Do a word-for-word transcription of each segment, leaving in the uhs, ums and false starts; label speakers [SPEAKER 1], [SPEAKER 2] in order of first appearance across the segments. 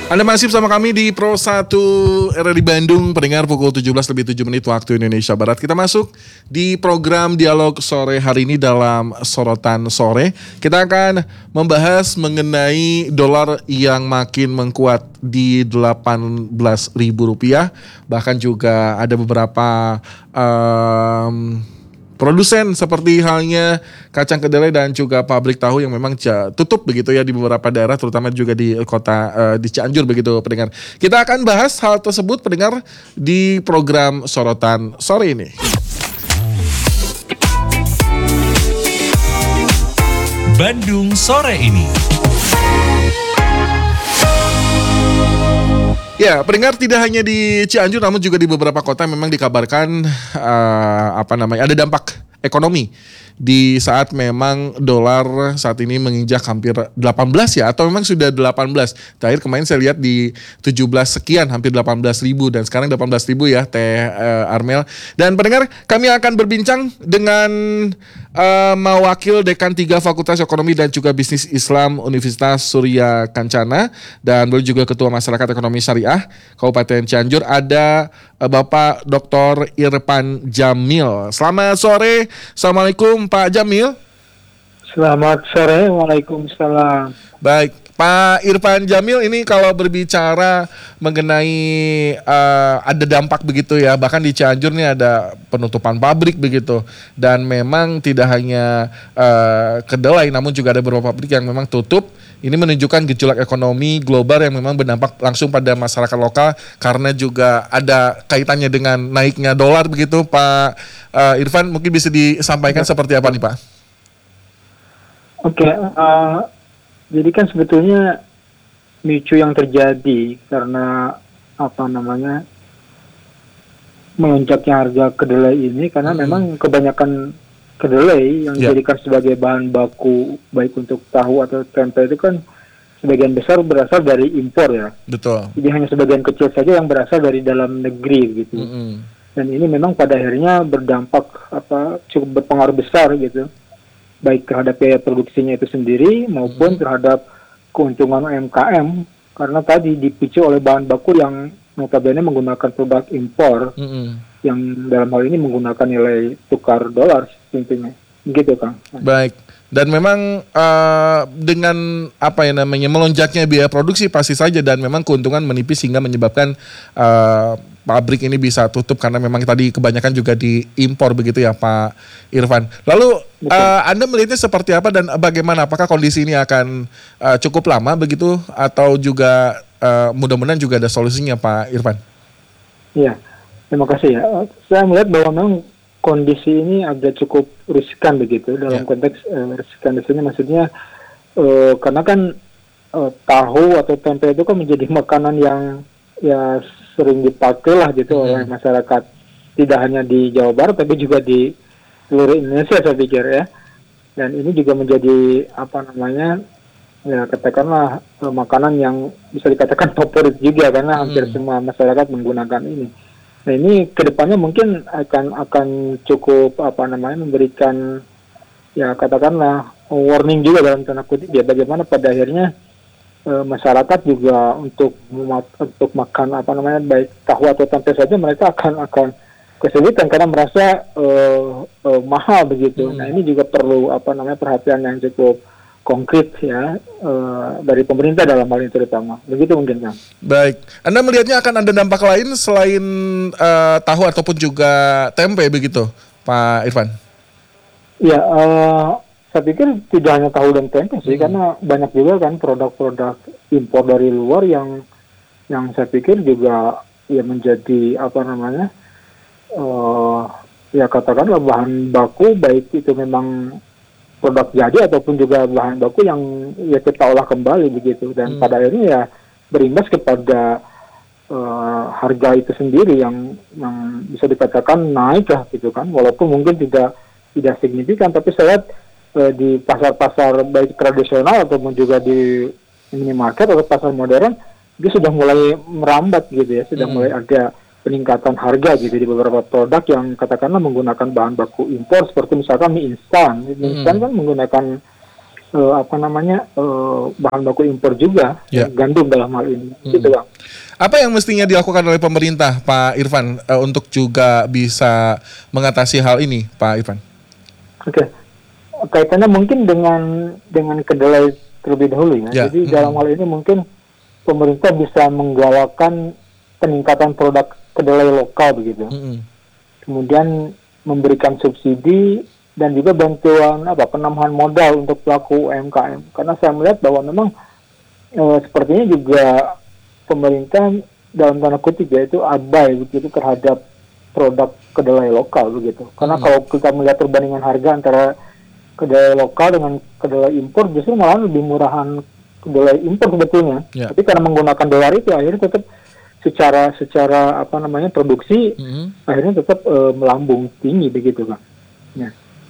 [SPEAKER 1] Anda masih bersama kami di Pro satu R R I Bandung, pendengar pukul tujuh belas lebih tujuh menit waktu Indonesia Barat. Kita masuk di program Dialog Sore hari ini dalam Sorotan Sore. Kita akan membahas mengenai dolar yang makin menguat di delapan belas ribu rupiah. Bahkan juga ada beberapa um, produsen seperti halnya kacang kedelai dan juga pabrik tahu yang memang tutup begitu ya di beberapa daerah, terutama juga di kota uh, di Cianjur begitu pendengar. Kita akan bahas hal tersebut pendengar di program Sorotan Sore ini.
[SPEAKER 2] Bandung Sore ini.
[SPEAKER 1] Ya, pendengar, tidak hanya di Cianjur namun juga di beberapa kota memang dikabarkan uh, apa namanya ada dampak ekonomi di saat memang dolar saat ini menginjak hampir delapan belas ya, atau memang sudah delapan belas. Terakhir kemarin saya lihat di tujuh belas sekian, hampir delapan belas ribu, dan sekarang delapan belas ribu ya Teh uh, Armel. Dan pendengar, kami akan berbincang dengan uh, mewakil Dekan tiga Fakultas Ekonomi dan juga Bisnis Islam Universitas Surya Kencana, dan beliau juga Ketua Masyarakat Ekonomi Syariah Kabupaten Cianjur, ada uh, Bapak Doktor Irfan Jamil. Selamat sore. Assalamualaikum Pak Jamil.
[SPEAKER 3] Selamat sore, waalaikumsalam.
[SPEAKER 1] Baik, Pak Irfan Jamil, ini kalau berbicara mengenai uh, ada dampak begitu ya, bahkan di Cianjur nih ada penutupan pabrik begitu, dan memang tidak hanya uh, kedelai, namun juga ada beberapa pabrik yang memang tutup. Ini menunjukkan gejolak ekonomi global yang memang berdampak langsung pada masyarakat lokal, karena juga ada kaitannya dengan naiknya dolar begitu. Pak uh, Irfan, mungkin bisa disampaikan ya. Seperti apa nih Pak?
[SPEAKER 3] Oke, okay, uh, jadi kan sebetulnya micu yang terjadi karena apa namanya melonjaknya harga kedelai ini karena hmm. memang kebanyakan kedelai yang yeah. dijadikan sebagai bahan baku baik untuk tahu atau tempe itu kan sebagian besar berasal dari impor ya.
[SPEAKER 1] Betul.
[SPEAKER 3] Jadi hanya sebagian kecil saja yang berasal dari dalam negeri gitu. Mm-hmm. Dan ini memang pada akhirnya berdampak apa cukup berpengaruh besar gitu, baik terhadap biaya produksinya itu sendiri maupun mm-hmm. terhadap keuntungan U M K M, karena tadi dipicu oleh bahan baku yang notabene menggunakan produk impor. Mm-hmm. Yang dalam hal ini menggunakan nilai tukar dolar tentunya, gitu Kang.
[SPEAKER 1] Baik, dan memang uh, dengan apa ya namanya melonjaknya biaya produksi pasti saja, dan memang keuntungan menipis hingga menyebabkan uh, pabrik ini bisa tutup karena memang tadi kebanyakan juga diimpor begitu ya Pak Irfan. Lalu uh, Anda melihatnya seperti apa dan bagaimana? Apakah kondisi ini akan uh, cukup lama begitu atau juga uh, mudah-mudahan juga ada solusinya Pak Irfan?
[SPEAKER 3] Iya. Terima kasih ya. Saya melihat bahwa memang kondisi ini agak cukup riskan begitu dalam yeah. konteks uh, riskan di sini maksudnya uh, karena kan uh, tahu atau tempe itu kan menjadi makanan yang ya sering dipakai lah gitu mm. oleh masyarakat, tidak hanya di Jawa Barat tapi juga di seluruh Indonesia saya pikir ya. Dan ini juga menjadi apa namanya ya katakanlah uh, makanan yang bisa dikatakan favorit juga karena mm. hampir semua masyarakat menggunakan ini. Nah ini kedepannya mungkin akan akan cukup apa namanya memberikan ya katakanlah warning juga dalam tanda kutip ya, bagaimana pada akhirnya e, masyarakat juga untuk untuk makan apa namanya baik tahu atau tempe saja mereka akan akan kesulitan karena merasa e, e, mahal begitu. Hmm. Nah ini juga perlu apa namanya perhatian yang cukup konkret ya uh, dari pemerintah dalam hal ini terutama. Begitu mungkin Kang.
[SPEAKER 1] Baik. Anda melihatnya akan ada dampak lain selain uh, tahu ataupun juga tempe begitu, Pak Irfan?
[SPEAKER 3] Ya, uh, saya pikir tidak hanya tahu dan tempe sih, hmm. karena banyak juga kan produk-produk impor dari luar yang yang saya pikir juga ya menjadi apa namanya uh, ya katakanlah bahan baku baik itu memang produk jadi ataupun juga bahan baku yang ya kita olah kembali begitu, dan hmm. pada akhirnya ya berimbas kepada uh, harga itu sendiri yang yang bisa dikatakan naik lah gitu kan, walaupun mungkin tidak tidak signifikan, tapi saya lihat uh, di pasar-pasar baik tradisional ataupun juga di minimarket atau pasar modern dia sudah mulai merambat gitu ya, sudah hmm. mulai ada peningkatan harga gitu di beberapa produk yang katakanlah menggunakan bahan baku impor seperti misalkan mie instan. Mie instan hmm. kan menggunakan uh, apa namanya uh, bahan baku impor juga,
[SPEAKER 1] Ya.
[SPEAKER 3] gandum dalam hal ini,
[SPEAKER 1] Hmm.
[SPEAKER 3] gitu Bang.
[SPEAKER 1] Apa yang mestinya dilakukan oleh pemerintah, Pak Irfan, eh, untuk juga bisa mengatasi hal ini, Pak Irfan?
[SPEAKER 3] Oke, kaitannya mungkin dengan dengan kedelai terlebih dahulu ya.
[SPEAKER 1] Ya.
[SPEAKER 3] Jadi
[SPEAKER 1] Hmm.
[SPEAKER 3] dalam hal ini mungkin pemerintah bisa menggalakkan peningkatan produk kedelai lokal begitu.
[SPEAKER 1] Mm-mm.
[SPEAKER 3] Kemudian memberikan subsidi dan juga bantuan apa penambahan modal untuk pelaku U M K M. Karena saya melihat bahwa memang eh, sepertinya juga pemerintah dalam tanda kutip ya itu abai begitu terhadap produk kedelai lokal begitu. Karena
[SPEAKER 1] Hmm.
[SPEAKER 3] kalau kita melihat perbandingan harga antara kedelai lokal dengan kedelai impor justru malah lebih murahan kedelai impor sebetulnya.
[SPEAKER 1] Ya.
[SPEAKER 3] Tapi karena menggunakan dolar itu akhirnya tetap secara secara apa namanya produksi
[SPEAKER 1] Mm-mm.
[SPEAKER 3] akhirnya tetap eh, melambung tinggi begitu Pak. Ya.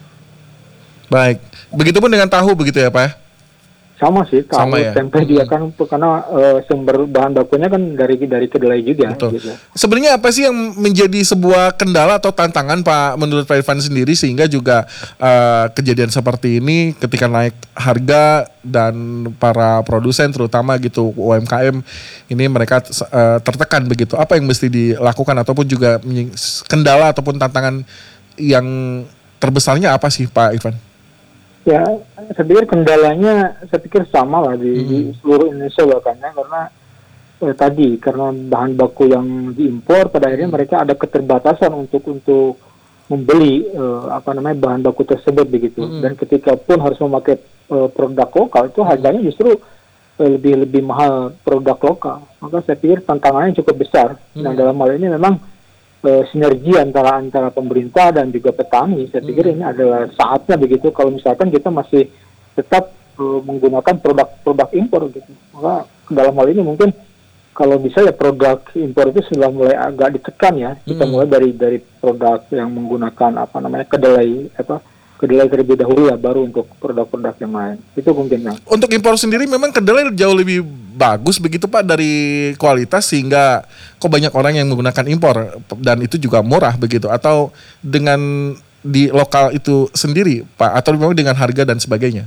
[SPEAKER 1] Baik, begitupun dengan tahu begitu ya, Pak ya?
[SPEAKER 3] Sama sih, tahu
[SPEAKER 1] Sama ya?
[SPEAKER 3] tempe juga kan karena eh, sumber bahan bakunya kan dari dari kedelai juga.
[SPEAKER 1] Betul.
[SPEAKER 3] Gitu.
[SPEAKER 1] Sebenarnya apa sih yang menjadi sebuah kendala atau tantangan, Pak, menurut Pak Irfan sendiri sehingga juga eh, kejadian seperti ini ketika naik harga dan para produsen terutama gitu U M K M ini mereka eh, tertekan begitu. Apa yang mesti dilakukan ataupun juga menyi- kendala ataupun tantangan yang terbesarnya apa sih, Pak Irfan?
[SPEAKER 3] Ya, saya pikir kendalanya saya pikir sama lah di, di seluruh Indonesia bahkan ya, karena eh, tadi karena bahan baku yang diimpor pada akhirnya mereka ada keterbatasan untuk untuk membeli eh, apa namanya bahan baku tersebut begitu. Dan ketika pun harus memakai eh, produk lokal itu harganya justru eh, lebih lebih mahal produk lokal. Maka saya pikir tantangannya cukup besar. Nah dalam hal ini memang eh, sinergi antara antara pemerintah dan juga petani. Saya pikir ini adalah saatnya begitu. Kalau misalkan kita masih tetap eh, menggunakan produk-produk impor gitu, maka dalam hal ini mungkin kalau bisa ya produk impor itu sudah mulai agak ditekan ya. Kita
[SPEAKER 1] Hmm.
[SPEAKER 3] mulai dari dari produk yang menggunakan apa namanya kedelai apa kedelai terlebih dahulu ya, baru untuk produk-produk yang lain. Itu mungkin ya.
[SPEAKER 1] Untuk impor sendiri memang kedelai jauh lebih bagus begitu Pak dari kualitas sehingga kok banyak orang yang menggunakan impor dan itu juga murah begitu atau dengan di lokal itu sendiri Pak atau memang dengan harga dan sebagainya.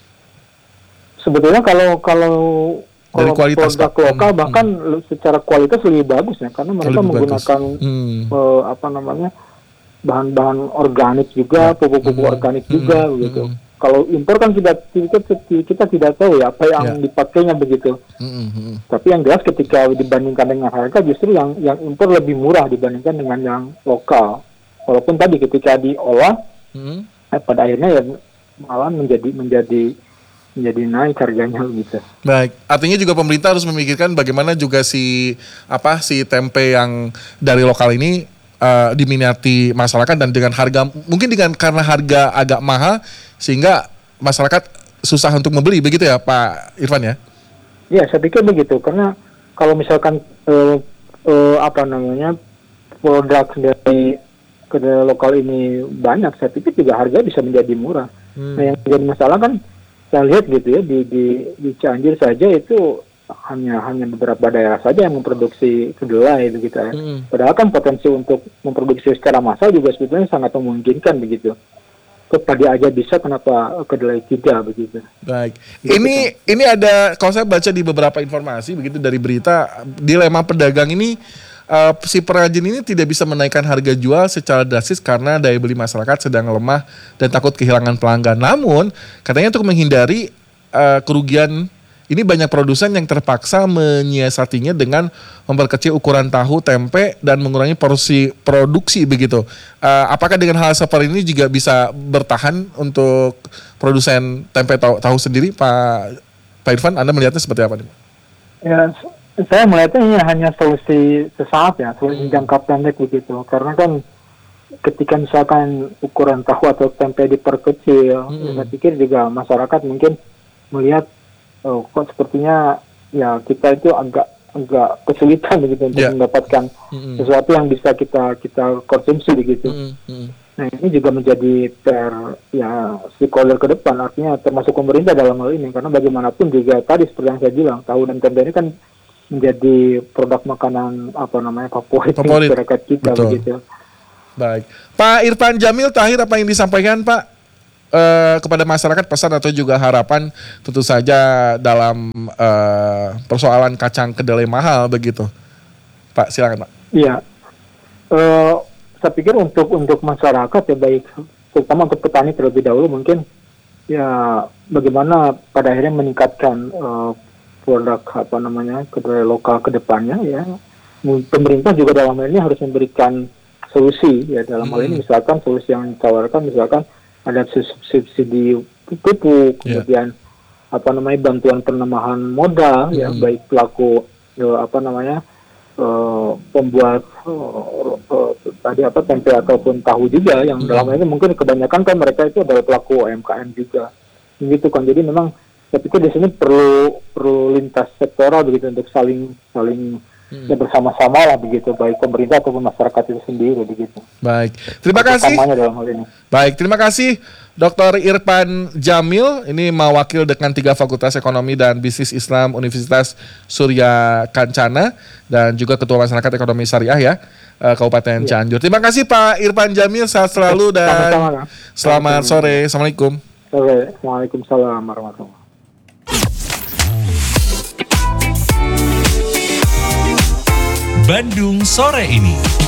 [SPEAKER 3] Sebetulnya kalau kalau
[SPEAKER 1] Dari
[SPEAKER 3] kalau
[SPEAKER 1] kualitas,
[SPEAKER 3] produk
[SPEAKER 1] Pak.
[SPEAKER 3] lokal
[SPEAKER 1] Hmm,
[SPEAKER 3] bahkan secara kualitas lebih bagus ya, karena mereka
[SPEAKER 1] Lebih bagus.
[SPEAKER 3] menggunakan
[SPEAKER 1] Hmm.
[SPEAKER 3] eh, apa namanya bahan-bahan organik juga, pupuk-pupuk
[SPEAKER 1] Hmm.
[SPEAKER 3] organik juga
[SPEAKER 1] Hmm.
[SPEAKER 3] begitu.
[SPEAKER 1] Hmm.
[SPEAKER 3] Kalau impor kan kita, kita kita tidak tahu ya apa yang
[SPEAKER 1] Ya.
[SPEAKER 3] dipakainya begitu.
[SPEAKER 1] Hmm, hmm.
[SPEAKER 3] Tapi yang jelas ketika dibandingkan dengan harga justru yang yang impor lebih murah dibandingkan dengan yang lokal. Walaupun tadi ketika diolah
[SPEAKER 1] Hmm.
[SPEAKER 3] eh, pada akhirnya ya malah menjadi menjadi menjadi naik harganya gitu.
[SPEAKER 1] Baik, artinya juga pemerintah harus memikirkan bagaimana juga si apa si tempe yang dari lokal ini eh, diminati masyarakat dan dengan harga mungkin dengan karena harga agak mahal sehingga masyarakat susah untuk membeli begitu ya Pak Irfan ya?
[SPEAKER 3] Ya, saya pikir begitu karena kalau misalkan eh, eh, apa namanya produk dari kedelai lokal ini banyak, saya pikir juga harga bisa menjadi murah.
[SPEAKER 1] Hmm.
[SPEAKER 3] Nah, yang jadi masalah kan saya lihat gitu ya di di di Cianjur saja itu hanya hanya beberapa daerah saja yang memproduksi kedelai begitu ya.
[SPEAKER 1] Hmm.
[SPEAKER 3] Padahal kan potensi untuk memproduksi secara massal juga sebetulnya sangat memungkinkan begitu. Kok padi aja bisa, kenapa kedelai tidak begitu?
[SPEAKER 1] Baik. Ini ini ada kalau saya baca di beberapa informasi begitu dari berita dilema pedagang ini eh, si perajin ini tidak bisa menaikkan harga jual secara drastis karena daya beli masyarakat sedang lemah dan takut kehilangan pelanggan. Namun katanya untuk menghindari eh, kerugian ini banyak produsen yang terpaksa menyiasatinya dengan memperkecil ukuran tahu, tempe dan mengurangi porsi produksi begitu. Eh, apakah dengan hal seperti ini juga bisa bertahan untuk produsen tempe tahu, tahu sendiri, Pak Pak Irfan? Anda melihatnya seperti apa nih?
[SPEAKER 3] Ya, saya melihatnya ini hanya solusi sesaat ya, solusi jangka pendek begitu. Karena kan ketika misalkan ukuran tahu atau tempe diperkecil,
[SPEAKER 1] Hmm.
[SPEAKER 3] saya pikir juga masyarakat mungkin melihat oh, kok sepertinya ya kita itu agak agak kesulitan begitu untuk
[SPEAKER 1] Ya.
[SPEAKER 3] mendapatkan
[SPEAKER 1] Hmm.
[SPEAKER 3] sesuatu yang bisa kita kita konsumsi begitu.
[SPEAKER 1] Hmm, hmm.
[SPEAKER 3] Nah ini juga menjadi per ya stakeholder ke depan, artinya termasuk pemerintah dalam hal ini, karena bagaimanapun juga tadi seperti yang saya bilang tahu dan tempe ini kan menjadi produk makanan apa namanya favorit
[SPEAKER 1] Favorit.
[SPEAKER 3] masyarakat kita
[SPEAKER 1] Betul.
[SPEAKER 3] begitu.
[SPEAKER 1] Baik. Pak Irfan Jamil, terakhir apa yang disampaikan, Pak? eh, kepada masyarakat pesan atau juga harapan tentu saja dalam eh, persoalan kacang kedelai mahal begitu, Pak? Silakan, Pak.
[SPEAKER 3] Iya, Eh, saya pikir untuk untuk masyarakat ya baik, terutama untuk petani terlebih dahulu mungkin ya bagaimana pada akhirnya meningkatkan eh, produk apa namanya kedelai lokal ke depannya ya. Pemerintah juga dalam hal ini harus memberikan solusi ya dalam hal ini misalkan solusi yang ditawarkan misalkan ada subsidi pupuk,
[SPEAKER 1] Yeah.
[SPEAKER 3] kemudian apa namanya bantuan penambahan modal ya baik pelaku ya, apa namanya eh, pembuat eh, eh, tadi apa tempe ataupun tahu juga yang dalam hal ini mungkin kebanyakan kan mereka itu adalah pelaku U M K M juga gitu kan. Jadi memang saya pikir di sini perlu perlu lintas sektoral begitu untuk saling saling ya bersama-sama lah begitu baik pemerintah ataupun masyarakat itu sendiri begitu.
[SPEAKER 1] Baik, terima kasih.
[SPEAKER 3] Utamanya dalam hal ini.
[SPEAKER 1] Baik, terima kasih doktor Irfan Jamil, ini mewakil Dekan tiga Fakultas Ekonomi dan Bisnis Islam Universitas Surya Kencana dan juga Ketua Masyarakat Ekonomi Syariah ya eh, Kabupaten Cianjur. Terima kasih Pak Irfan Jamil, sehat selalu dan
[SPEAKER 3] Sama-sama, Kak.
[SPEAKER 1] selamat sore. Assalamualaikum.
[SPEAKER 3] Oke, Waalaikumsalam warahmatullahi wabarakatuh.
[SPEAKER 2] Bandung Sore Ini.